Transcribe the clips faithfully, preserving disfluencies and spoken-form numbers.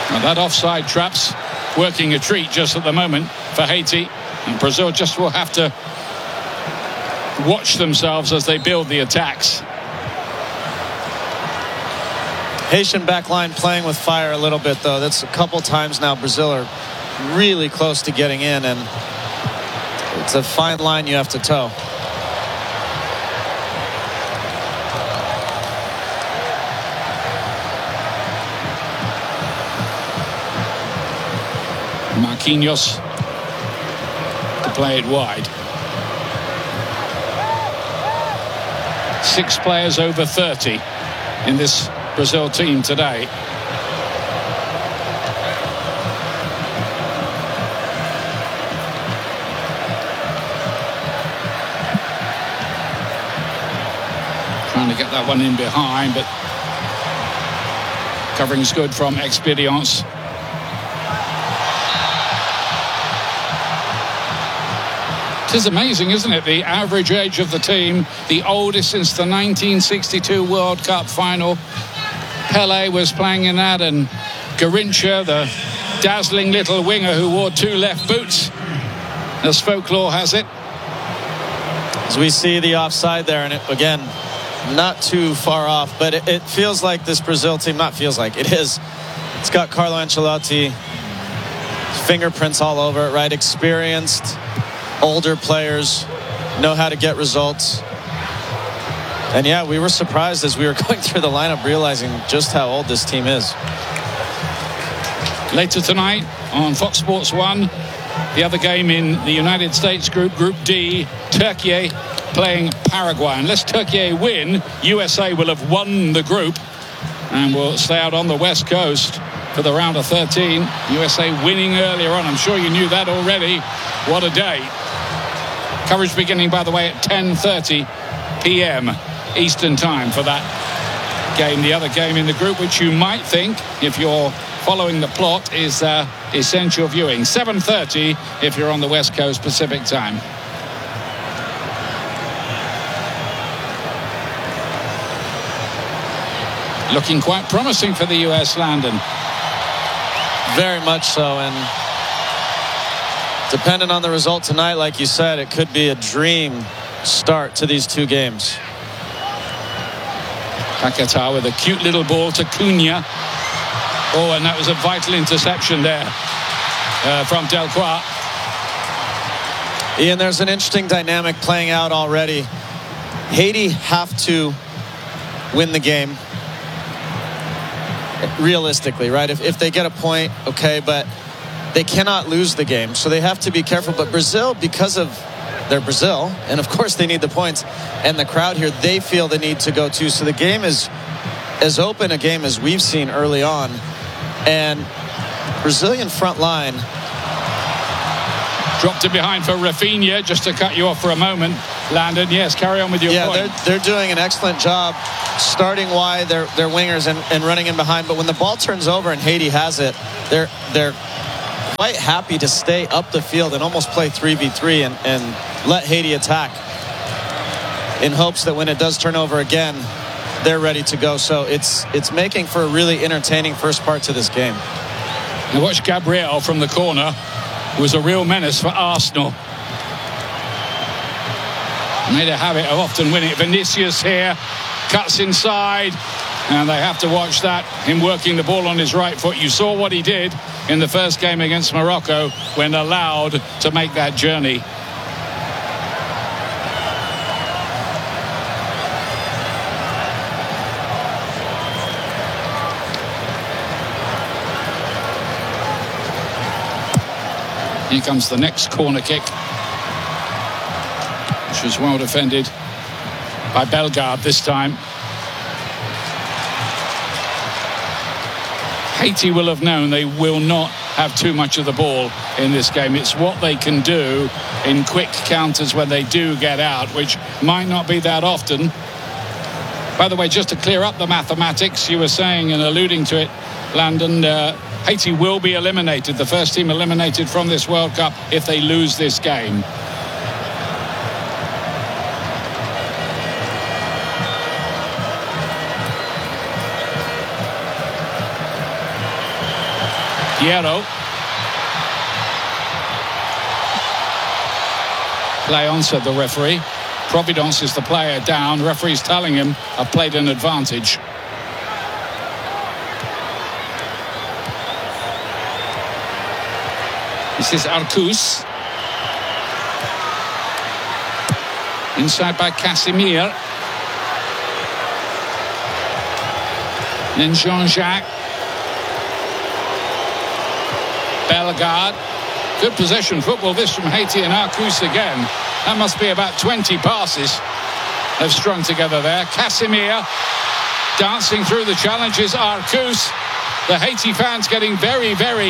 Well, that offside trap's working a treat just at the moment for Haiti. And Brazil just will have to watch themselves as they build the attacks. Haitian backline playing with fire a little bit, though. That's a couple times now Brazil are really close to getting in, and it's a fine line you have to toe. Marquinhos to play it wide. Six players over thirty in this Brazil team today. Trying to get that one in behind, but covering's good from Experience. It is amazing, isn't it? The average age of the team, the oldest since the nineteen sixty-two World Cup final. Pelé was playing in that, and Garrincha, the dazzling little winger who wore two left boots, as folklore has it. As we see the offside there, and it, again, not too far off, but it, it feels like this Brazil team, not feels like, it is. It's got Carlo Ancelotti, fingerprints all over it, right? Experienced, older players, know how to get results. And yeah, we were surprised as we were going through the lineup, realizing just how old this team is. Later tonight on Fox Sports one, the other game in the United States group, Group D, Turkey playing Paraguay. Unless Turkey win, U S A will have won the group and will stay out on the West Coast for the round of thirteen. U S A winning earlier on. I'm sure you knew that already. What a day. Coverage beginning, by the way, at ten thirty p m Eastern time for that game. The other game in the group, which you might think, if you're following the plot, is uh, essential viewing. seven thirty if you're on the West Coast Pacific time. Looking quite promising for the U S, Landon. Very much so, and depending on the result tonight, like you said, it could be a dream start to these two games. Paquetá with a cute little ball to Cunha. Oh, and that was a vital interception there uh, from Delcroix. Ian, there's an interesting dynamic playing out already. Haiti have to win the game. Realistically, right? If, if they get a point, okay, but they cannot lose the game, so they have to be careful. But Brazil, because of their Brazil, and of course they need the points, and the crowd here, they feel the need to go too. So the game is as open a game as we've seen early on. And Brazilian front line dropped it behind for Rafinha. Just to cut you off for a moment, Landon, yes, carry on with your yeah, point. Yeah, they're, they're doing an excellent job starting wide, their, their wingers, and, and running in behind. But when the ball turns over and Haiti has it, they're they're quite happy to stay up the field and almost play three v three and, and let Haiti attack in hopes that when it does turn over again, they're ready to go. So it's it's making for a really entertaining first part to this game. Now watch Gabriel from the corner. Was a real menace for Arsenal. Made a habit of often winning it. Vinicius here cuts inside, and they have to watch that, him working the ball on his right foot. You saw what he did in the first game against Morocco when allowed to make that journey. Here comes the next corner kick, which was well defended by Bellegarde this time. Haiti will have known they will not have too much of the ball in this game. It's what they can do in quick counters when they do get out, which might not be that often. By the way, just to clear up the mathematics, you were saying and alluding to it, Landon, uh, Haiti will be eliminated, the first team eliminated from this World Cup if they lose this game. Piero. Play on, said the referee. Providence is the player down. Referee's telling him, I've played an advantage. This is Arcus. Inside by Casimir. Then Jean-Jacques. Bellegarde. Good possession football, this from Haiti, and Arcus again. That must be about twenty passes they've strung together there. Casimir dancing through the challenges. Arcus. The Haiti fans getting very, very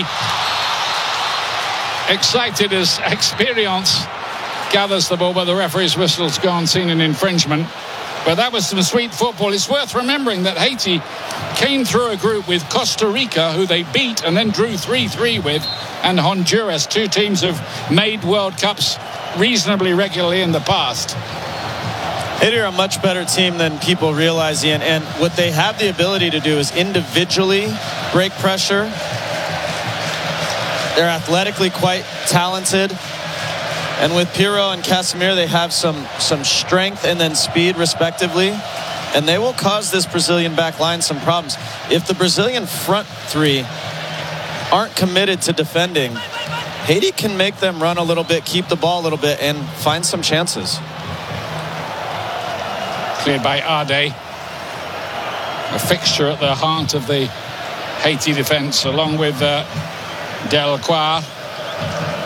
excited as Experience gathers the ball, but the referee's whistle's gone, seen an infringement. But that was some sweet football. It's worth remembering that Haiti came through a group with Costa Rica, who they beat and then drew three three with, and Honduras, two teams who've made World Cups reasonably regularly in the past. Haiti are a much better team than people realize, Ian, and what they have the ability to do is individually break pressure. They're athletically quite talented. And with Piero and Casimir, they have some, some strength and then speed, respectively. And they will cause this Brazilian back line some problems. If the Brazilian front three aren't committed to defending, Haiti can make them run a little bit, keep the ball a little bit, and find some chances. Cleared by Ade. A fixture at the heart of the Haiti defense, along with uh, Delacroix.